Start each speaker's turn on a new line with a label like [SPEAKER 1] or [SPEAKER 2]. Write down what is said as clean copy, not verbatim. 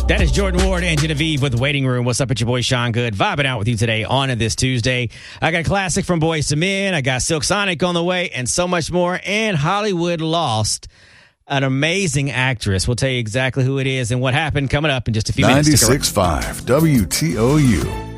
[SPEAKER 1] That is Jordan Ward and Genevieve with Waiting Room. What's up? It's your boy Sean Good, vibing out with you today on this Tuesday. I got a classic from Boyz II Men. I got Silk Sonic on the way and so much more. And Hollywood lost an amazing actress. We'll tell you exactly who it is and what happened coming up in just a few minutes.
[SPEAKER 2] 96.5 WTOU.